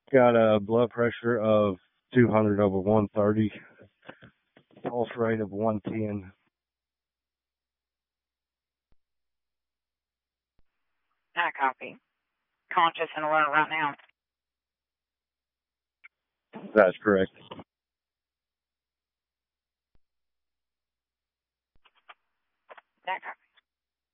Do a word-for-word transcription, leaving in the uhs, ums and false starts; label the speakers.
Speaker 1: Got a blood pressure of two hundred over one thirty, pulse rate of one ten.
Speaker 2: I copy. Conscious and alert right now.
Speaker 1: That's correct.